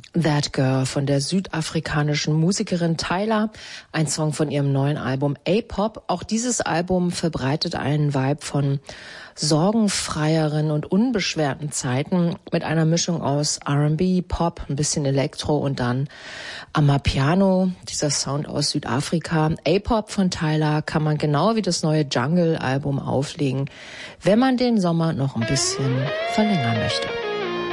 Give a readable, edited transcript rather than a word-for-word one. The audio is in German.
That Girl von der südafrikanischen Musikerin Tyla, ein Song von ihrem neuen Album A-Pop. Auch dieses Album verbreitet einen Vibe von sorgenfreieren und unbeschwerten Zeiten mit einer Mischung aus R&B, Pop, ein bisschen Elektro und dann Amapiano, dieser Sound aus Südafrika. A-Pop von Tyla kann man genau wie das neue Jungle-Album auflegen, wenn man den Sommer noch ein bisschen verlängern möchte.